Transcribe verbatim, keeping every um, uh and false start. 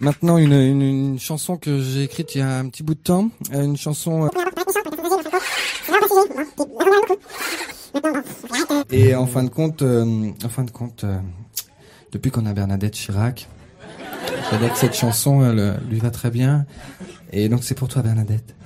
Maintenant, une, une, une chanson que j'ai écrite il y a un petit bout de temps. Euh, une chanson... Euh... Et en fin de compte, euh, en fin de compte, euh, depuis qu'on a Bernadette Chirac, je dirais que cette chanson, elle, lui va très bien. Et donc c'est pour toi, Bernadette.